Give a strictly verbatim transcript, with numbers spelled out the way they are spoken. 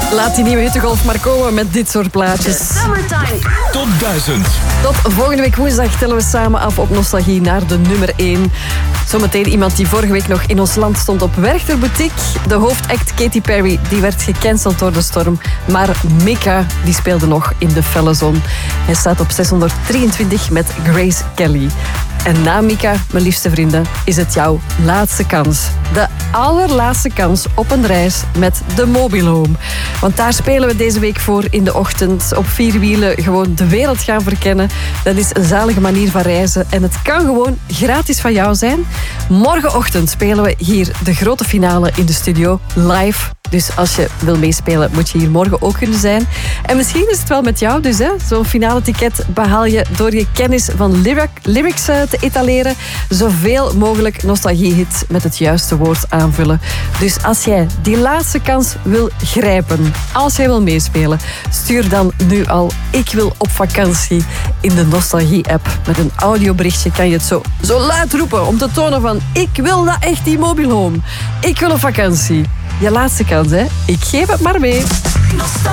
Laat die nieuwe hittegolf maar komen met dit soort plaatjes. Summertime Top duizend. Tot volgende week woensdag tellen we samen af op Nostalgie naar de nummer één. Zometeen iemand die vorige week nog in ons land stond op Werchter Boutique. De hoofdact Katy Perry die werd gecanceld door de storm. Maar Mika die speelde nog in de felle zon. Hij staat op zeshonderddrieëntwintig met Grace Kelly. En na Mika, mijn liefste vrienden, is het jouw laatste kans. De allerlaatste kans op een reis met de Mobile Home. Want daar spelen we deze week voor in de ochtend. Op vier wielen gewoon de wereld gaan verkennen. Dat is een zalige manier van reizen. En het kan gewoon gratis van jou zijn. Morgenochtend spelen we hier de grote finale in de studio live. Dus als je wil meespelen, moet je hier morgen ook kunnen zijn. En misschien is het wel met jou dus. Hè? Zo'n finale ticket behaal je door je kennis van lyric, lyrics te etaleren. Zoveel mogelijk nostalgiehits met het juiste woord aanvullen. Dus als jij die laatste kans wil grijpen, als jij wil meespelen, stuur dan nu al Ik wil op vakantie in de Nostalgie-app. Met een audioberichtje kan je het zo, zo luid roepen om te tonen van ik wil dat echt die Mobile Home. Ik wil op vakantie. Je laatste kans, hè? Ik geef het maar mee. Nostalgie.